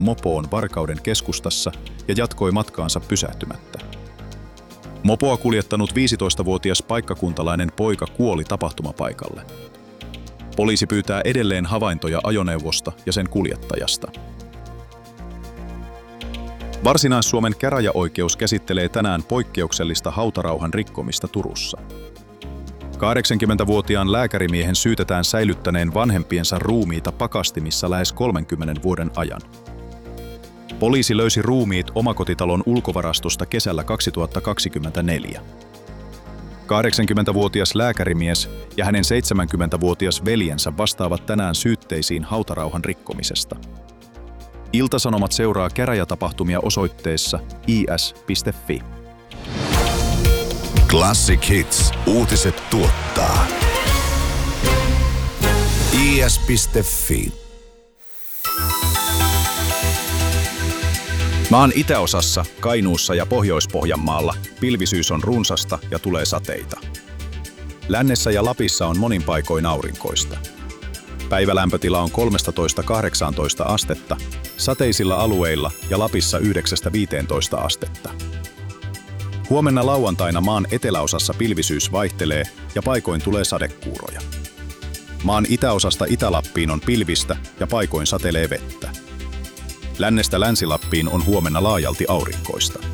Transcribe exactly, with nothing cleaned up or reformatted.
mopoon Varkauden keskustassa ja jatkoi matkaansa pysähtymättä. Mopoa kuljettanut viisitoistavuotias paikkakuntalainen poika kuoli tapahtumapaikalle. Poliisi pyytää edelleen havaintoja ajoneuvosta ja sen kuljettajasta. Varsinais-Suomen käräjäoikeus käsittelee tänään poikkeuksellista hautarauhan rikkomista Turussa. kahdeksankymmentävuotiaan lääkärimiehen syytetään säilyttäneen vanhempiensa ruumiita pakastimissa lähes kolmenkymmenen vuoden ajan. Poliisi löysi ruumiit omakotitalon ulkovarastosta kesällä kaksituhattakaksikymmentäneljä. kahdeksankymmentävuotias lääkärimies ja hänen seitsemänkymmentävuotias veljensä vastaavat tänään syytteisiin hautarauhan rikkomisesta. Ilta-Sanomat seuraa käräjätapahtumia osoitteessa i s piste f i. Classic Hits. Uutiset tuottaa i s piste f i. Maan itäosassa, Kainuussa ja Pohjois-Pohjanmaalla pilvisyys on runsasta ja tulee sateita. Lännessä ja Lapissa on monin paikoin aurinkoista. Päivälämpötila on kolmetoista kahdeksantoista astetta, sateisilla alueilla ja Lapissa yhdeksästä viiteentoista astetta. Huomenna lauantaina maan eteläosassa pilvisyys vaihtelee ja paikoin tulee sadekuuroja. Maan itäosasta Itä-Lappiin on pilvistä ja paikoin satelee vettä. Lännestä Länsi-Lappiin on huomenna laajalti aurinkoista.